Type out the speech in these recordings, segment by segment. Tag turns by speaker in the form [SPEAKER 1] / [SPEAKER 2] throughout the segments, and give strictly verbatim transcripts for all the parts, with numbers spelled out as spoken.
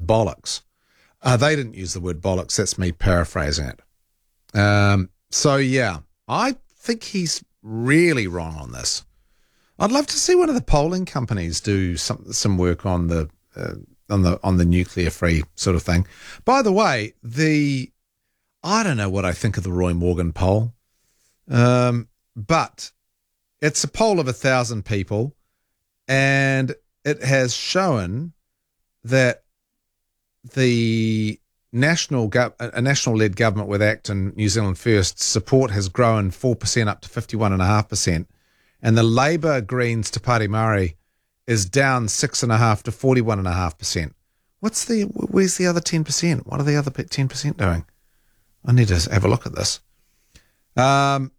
[SPEAKER 1] bollocks. Uh, they didn't use the word bollocks. That's me paraphrasing it. Um, so, yeah, I think he's really wrong on this. I'd love to see one of the polling companies do some some work on the uh, on the on the nuclear free sort of thing. By the way, the I don't know what I think of the Roy Morgan poll, um, but it's a poll of a thousand people, and it has shown that the national gov- a national-led government with ACT and New Zealand First support has grown four percent up to fifty-one point five percent, and the Labour Greens Te Pāti Māori is down six point five to forty-one point five percent. What's the, where's the other ten percent? What are the other ten percent doing? I need to have a look at this. Um,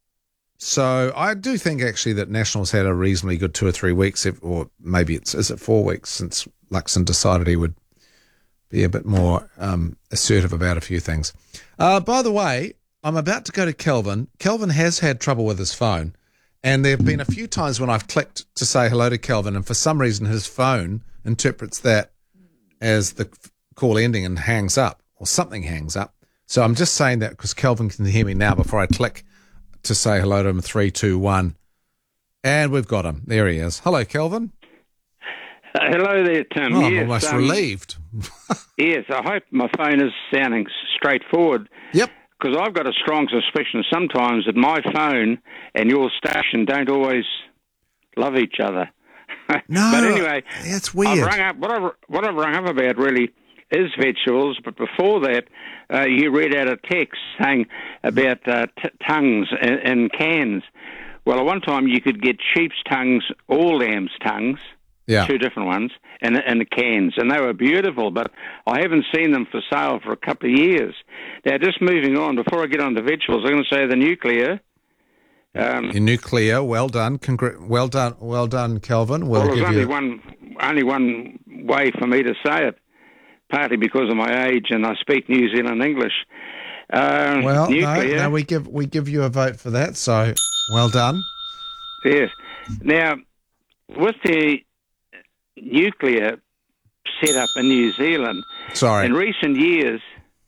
[SPEAKER 1] so I do think actually that National's had a reasonably good two or three weeks, or maybe it's, is it four weeks since Luxon decided he would be a bit more um, assertive about a few things. Uh, by the way, I'm about to go to Kelvin. Kelvin has had trouble with his phone, and there have been a few times when I've clicked to say hello to Kelvin, and for some reason his phone interprets that as the call ending and hangs up, or something hangs up. So I'm just saying that because Kelvin can hear me now before I click to say hello to him. Three, two, one. And we've got him. There he is. Hello, Kelvin.
[SPEAKER 2] Uh, hello there, Tim.
[SPEAKER 1] Oh, I'm
[SPEAKER 2] yes,
[SPEAKER 1] almost
[SPEAKER 2] um,
[SPEAKER 1] relieved.
[SPEAKER 2] Yes, I hope my phone is sounding straightforward.
[SPEAKER 1] Yep.
[SPEAKER 2] Because I've got a strong suspicion sometimes that my phone and your station don't always love each other.
[SPEAKER 1] No,
[SPEAKER 2] but anyway,
[SPEAKER 1] that's weird.
[SPEAKER 2] I've rung up, what, I've, what I've rung up about really is vegetables, but before that, uh, you read out a text saying about uh, t- tongues in, in cans. Well, at one time you could get sheep's tongues or lamb's tongues,
[SPEAKER 1] yeah.
[SPEAKER 2] two different ones, in, in the cans, and they were beautiful, but I haven't seen them for sale for a couple of years. Now, just moving on, before I get on to vegetables, I'm going to say the nuclear. Um,
[SPEAKER 1] In nuclear, well done, Congr- well done, well done, Kelvin. We'll
[SPEAKER 2] well, there's
[SPEAKER 1] give
[SPEAKER 2] only
[SPEAKER 1] you...
[SPEAKER 2] one, only one way for me to say it, partly because of my age and I speak New Zealand English. Uh,
[SPEAKER 1] well,
[SPEAKER 2] nuclear,
[SPEAKER 1] no, no, we give we give you a vote for that. So, well done.
[SPEAKER 2] Yes. Now, with the nuclear set up in New Zealand,
[SPEAKER 1] Sorry.
[SPEAKER 2] in recent years,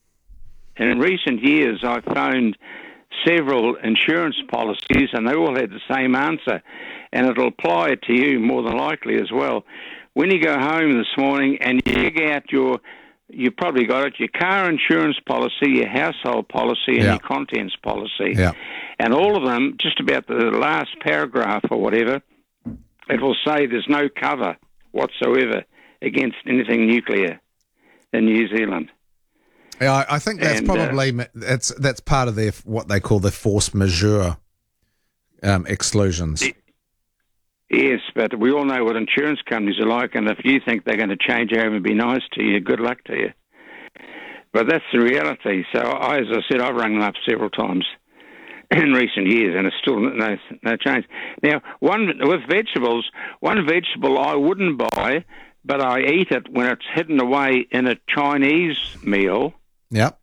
[SPEAKER 2] in recent years, I've found several insurance policies, and they all had the same answer, and it'll apply to you more than likely as well. When you go home this morning and you dig out your, you probably got it, your car insurance policy, your household policy, and
[SPEAKER 1] yeah.
[SPEAKER 2] your contents policy,
[SPEAKER 1] yeah.
[SPEAKER 2] and all of them, just about the last paragraph or whatever, it will say there's no cover whatsoever against anything nuclear in New Zealand.
[SPEAKER 1] Yeah, I, I think that's
[SPEAKER 2] and,
[SPEAKER 1] probably
[SPEAKER 2] uh,
[SPEAKER 1] that's that's part of their what they call the force majeure um, exclusions.
[SPEAKER 2] Yes, but we all know what insurance companies are like, and if you think they're going to change over and be nice to you, good luck to you. But that's the reality. So, I, as I said, I've rung them up several times in recent years, and it's still no, no change. Now, one with vegetables, one vegetable I wouldn't buy, but I eat it when it's hidden away in a Chinese meal.
[SPEAKER 1] Yep.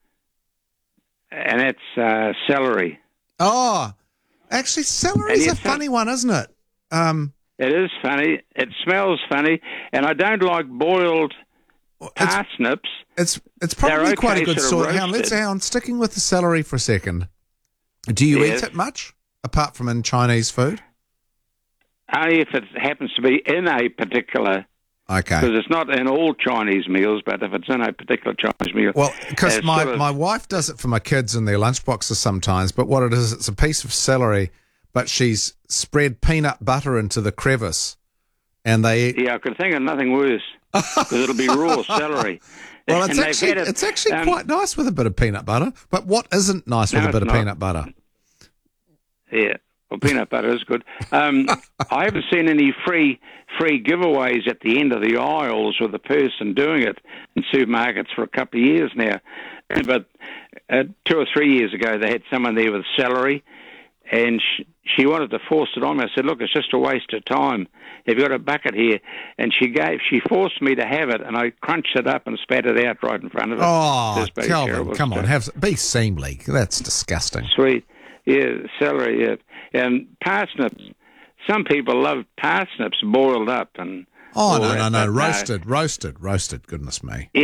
[SPEAKER 2] And that's uh, celery.
[SPEAKER 1] Oh, actually, celery's a funny one, isn't it? Um,
[SPEAKER 2] it is funny. It smells funny, and I don't like boiled parsnips.
[SPEAKER 1] It's it's probably
[SPEAKER 2] okay
[SPEAKER 1] quite a good sort. Hang on, let's
[SPEAKER 2] roasted.
[SPEAKER 1] hang on. Sticking with the celery for a second. Do you
[SPEAKER 2] Yes.
[SPEAKER 1] eat it much, apart from in Chinese food?
[SPEAKER 2] Only if it happens to be in a particular.
[SPEAKER 1] Okay.
[SPEAKER 2] Because it's not in all Chinese meals, but if it's in a particular Chinese meal.
[SPEAKER 1] Well, because
[SPEAKER 2] it's
[SPEAKER 1] my,
[SPEAKER 2] sort of-
[SPEAKER 1] my wife does it for my kids in their lunchboxes sometimes, but what it is, it's a piece of celery, but she's spread peanut butter into the crevice, and they eat...
[SPEAKER 2] Yeah, I could think of nothing worse, because it'll be raw celery.
[SPEAKER 1] Well, it's
[SPEAKER 2] And they've
[SPEAKER 1] actually,
[SPEAKER 2] had it,
[SPEAKER 1] it's actually
[SPEAKER 2] um,
[SPEAKER 1] quite nice with a bit of peanut butter, but what isn't nice with
[SPEAKER 2] No,
[SPEAKER 1] a bit
[SPEAKER 2] it's
[SPEAKER 1] of
[SPEAKER 2] not.
[SPEAKER 1] peanut butter?
[SPEAKER 2] Yeah, well, peanut butter is good. Um, I haven't seen any free free giveaways at the end of the aisles with the person doing it in supermarkets for a couple of years now. But uh, two or three years ago, they had someone there with celery, and she, she wanted to force it on me. I said, look, it's just a waste of time. Have you got a bucket here? And she gave, she forced me to have it, and I crunched it up and spat it out right in front of her.
[SPEAKER 1] Oh,
[SPEAKER 2] Just very
[SPEAKER 1] Kelvin,
[SPEAKER 2] terrible
[SPEAKER 1] come on,
[SPEAKER 2] stuff.
[SPEAKER 1] have be seemly. That's disgusting.
[SPEAKER 2] Sweet. Yeah, celery, yeah. And parsnips. Some people love parsnips boiled up. and
[SPEAKER 1] Oh,
[SPEAKER 2] all
[SPEAKER 1] no,
[SPEAKER 2] that,
[SPEAKER 1] no, no,
[SPEAKER 2] but
[SPEAKER 1] roasted, roasted, roasted, goodness me.